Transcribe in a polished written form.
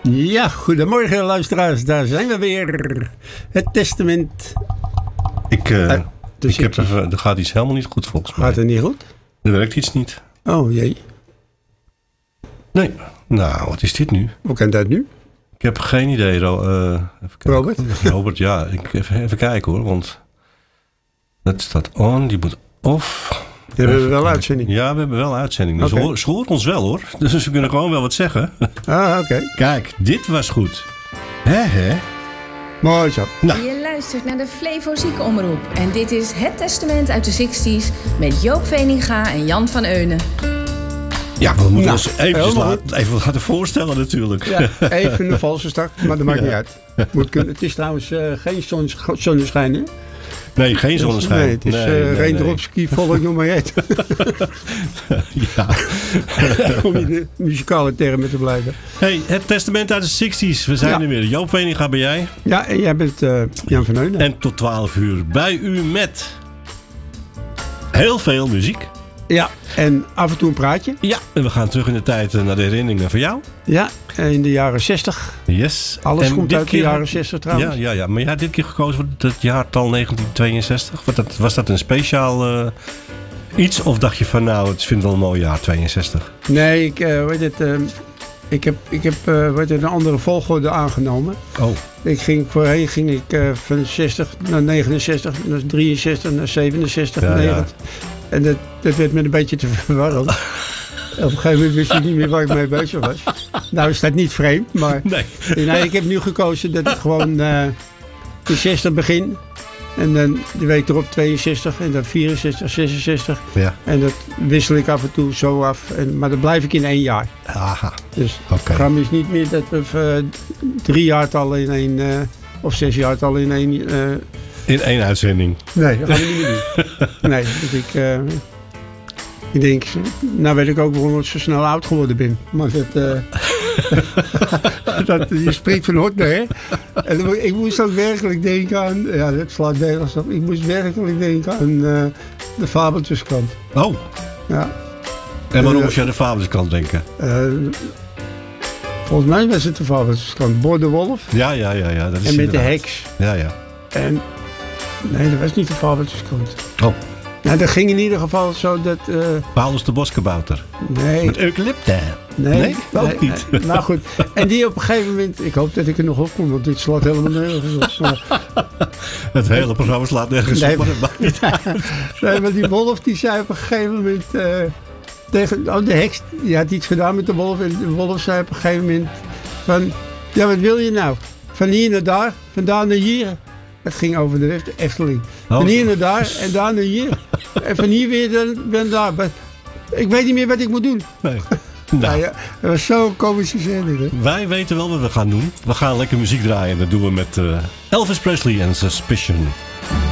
Ja, goedemorgen luisteraars, daar zijn we weer. Het testament. Er gaat iets helemaal niet goed volgens mij. Gaat het niet goed? Er werkt iets niet. Oh jee. Nee, nou wat is dit nu? Hoe kan dat nu? Ik heb geen idee. Robert? Robert, ja. Even kijken hoor, want dat staat on, die moet off. Hebben we wel uitzending? Ja, we hebben wel uitzending. Dus Okay. ze hoort ons wel hoor. Dus we kunnen gewoon wel wat zeggen. Ah, oké. Kijk, dit was goed. Hè? Mooi zo. Nou. Je luistert naar de Flevo Ziekenomroep. En dit is Het Testament uit de 60s met Joop Veninga en Jan van Eunen. Ja, we moeten ons even laten voorstellen natuurlijk. Ja, even een valse start, maar dat maakt niet uit. Het is trouwens geen zonneschijn, hè? Nee, geen zonneschijn. Nee, het is Reendropski, volg noem maar het. Ja. Om in de muzikale termen te blijven. Hey, Het Testament uit de 60s. We zijn er weer. Joop Veninga ben jij. Ja, en jij bent Jan van Eunen. En tot 12 uur bij u met heel veel muziek. Ja, en af en toe een praatje. Ja, en we gaan terug in de tijd naar de herinneringen van jou. Ja, in de jaren 60. Yes. Alles en komt uit de jaren 60 trouwens. Ja. Maar jij had dit keer gekozen voor het jaartal 1962. Was dat een speciaal iets? Of dacht je van nou, het vindt wel een mooi jaar, 62? Nee, ik heb een andere volgorde aangenomen. Oh. Voorheen ging ik van 60 naar 69, naar 63, naar 67, Ja, 90. En dat werd me een beetje te verwarrend. Op een gegeven moment wist ik niet meer waar ik mee bezig was. Nou is dat niet vreemd, maar nee, ik heb nu gekozen dat ik gewoon in 60 begin. En dan de week erop 62 en dan 64, 66. Ja. En dat wissel ik af en toe zo af. Maar dan blijf ik in 1 jaar. Aha. Dus het programma is niet meer dat we 3 jaartallen in 1 of 6 jaartallen in 1... in 1 uitzending. Nee, dat gaan we niet meer doen. Nee, dus ik denk, nou weet ik ook waarom ik zo snel oud geworden ben. Maar je spreekt van hot hè. En ik moest ook werkelijk denken aan, ja dat slaat nergens op. Ik moest werkelijk denken aan de Fabeltjeskrant. Oh. Ja. En waarom moest je aan de Fabeltjeskrant denken? Volgens mij was het de Fabeltjeskrant. Boor de Wolf. Ja. Dat is en met inderdaad. de heks. Ja. En nee, dat was niet de Fabeltjeskrant. Oh. Nou, dat ging in ieder geval zo dat... Paulus de Boskabouter. Nee. Met eucalypten. Nee, ook niet. Nee. Nou goed. En die op een gegeven moment... Ik hoop dat ik er nog op kom, want dit slaat helemaal nergens op. Maar, het hele programma slaat nergens op, maar dat maakt niet uit. Nee, maar die wolf die zei op een gegeven moment... tegen de heks, die had iets gedaan met de wolf. En de wolf zei op een gegeven moment... van, ja, wat wil je nou? Van hier naar daar, van daar naar hier. Het ging over de Efteling. Van hier naar daar en daar naar hier. En van hier weer naar daar. Maar ik weet niet meer wat ik moet doen. Nee. Nou ja, dat was zo'n komische zin. Hè? Wij weten wel wat we gaan doen. We gaan lekker muziek draaien. Dat doen we met Elvis Presley en Suspicion.